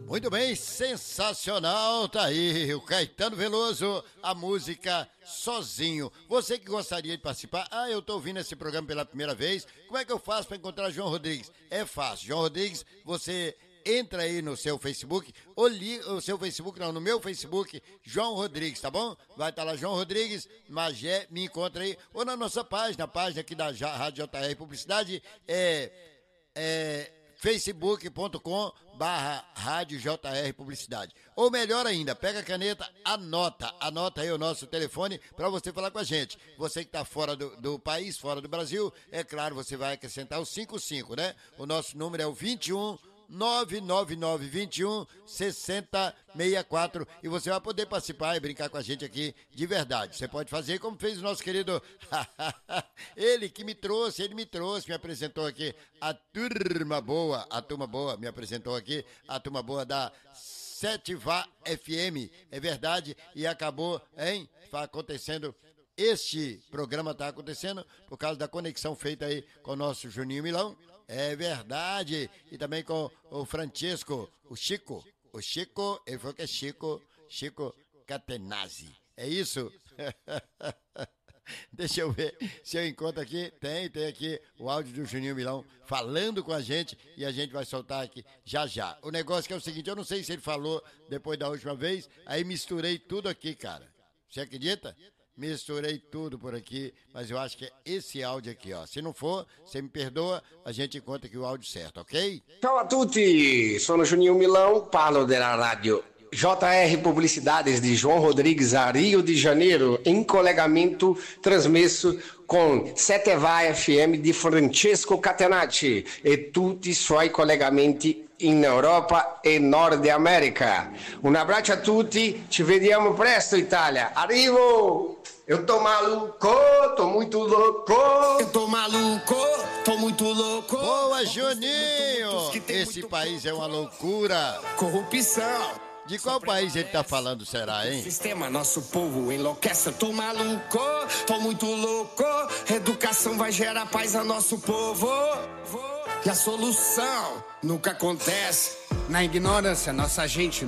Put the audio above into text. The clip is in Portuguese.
Muito bem, sensacional, tá aí o Caetano Veloso, a música Sozinho. Você que gostaria de participar, eu tô ouvindo esse programa pela primeira vez, como é que eu faço para encontrar João Rodrigues? É fácil, João Rodrigues, você entra aí no seu Facebook, no meu Facebook, João Rodrigues, tá bom? Vai estar lá João Rodrigues, Magé, me encontra aí, ou na nossa página, a página aqui da Rádio JR Publicidade, facebook.com/Rádio JR Publicidade. Ou melhor ainda, pega a caneta, anota aí o nosso telefone para você falar com a gente. Você que está fora do país, fora do Brasil, é claro, você vai acrescentar o 55, né? O nosso número é o 21 99921 6064 e você vai poder participar e brincar com a gente aqui de verdade. Você pode fazer como fez o nosso querido ele me apresentou aqui a turma boa, me apresentou aqui a turma boa da Setivá FM, é verdade, e acabou, acontecendo. Este programa está acontecendo por causa da conexão feita aí com o nosso Juninho Milão. É verdade. E também com o Francesco, o Chico, ele falou que é Chico Catenazzi. É isso? Deixa eu ver se eu encontro aqui. Tem aqui o áudio do Juninho Milão falando com a gente e a gente vai soltar aqui já. O negócio que é o seguinte, eu não sei se ele falou depois da última vez, aí misturei tudo aqui, cara. Você acredita? Misturei tudo por aqui, mas eu acho que é esse áudio aqui, ó. Se não for, você me perdoa, a gente encontra aqui o áudio certo, ok? Ciao a tutti, sono Juninho Milão, parlo della radio JR Publicidades de João Rodrigues a Rio de Janeiro, em collegamento trasmesso con Setivá FM di Francesco Catenacci e tutti i suoi collegamenti in Europa e Nord America. Un abbraccio a tutti, ci vediamo presto Itália. Arrivo! Eu tô maluco, tô muito louco. Eu tô maluco, tô muito louco. Boa, Juninho! Esse país é uma loucura. Corrupção. De qual país ele tá falando, será, hein? Sistema, nosso povo enlouquece. Eu tô maluco, tô muito louco. Educação vai gerar paz a nosso povo. E a solução nunca acontece. Na ignorância, nossa gente